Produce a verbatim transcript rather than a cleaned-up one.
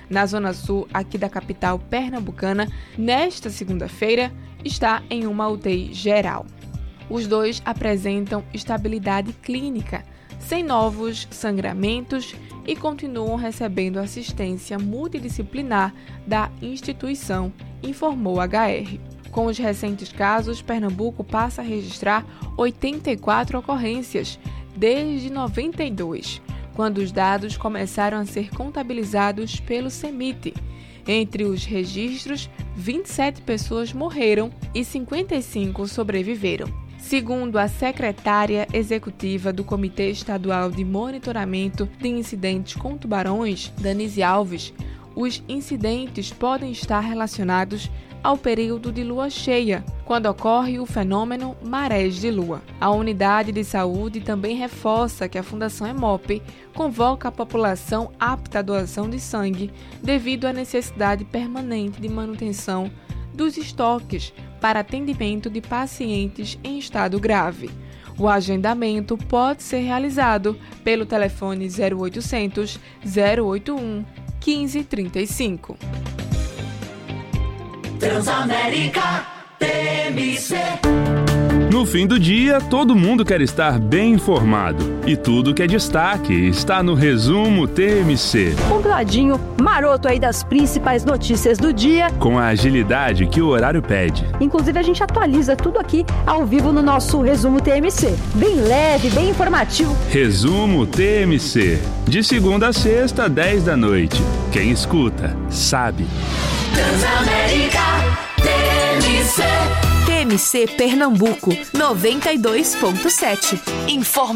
na zona sul aqui da capital pernambucana, nesta segunda-feira, está em uma U T I geral. Os dois apresentam estabilidade clínica, sem novos sangramentos e continuam recebendo assistência multidisciplinar da instituição, informou a H R. Com os recentes casos, Pernambuco passa a registrar oitenta e quatro ocorrências desde noventa e dois, quando os dados começaram a ser contabilizados pelo CEMIT. Entre os registros, vinte e sete pessoas morreram e cinquenta e cinco sobreviveram. Segundo a secretária executiva do Comitê Estadual de Monitoramento de Incidentes com Tubarões, Danise Alves, os incidentes podem estar relacionados ao período de lua cheia, quando ocorre o fenômeno marés de lua. A unidade de saúde também reforça que a Fundação EMOP convoca a população apta à doação de sangue devido à necessidade permanente de manutenção dos estoques para atendimento de pacientes em estado grave. O agendamento pode ser realizado pelo telefone zero oitocentos, zero oito um, quinze trinta e cinco. Transamérica T M C. No fim do dia, todo mundo quer estar bem informado. E tudo que é destaque está no Resumo T M C. Compladinho, maroto aí das principais notícias do dia. Com a agilidade que o horário pede. Inclusive, a gente atualiza tudo aqui ao vivo no nosso Resumo T M C. Bem leve, bem informativo. Resumo T M C. De segunda a sexta, dez da noite. Quem escuta, sabe. Transamérica T M C. T M C Pernambuco noventa e dois ponto sete. Informa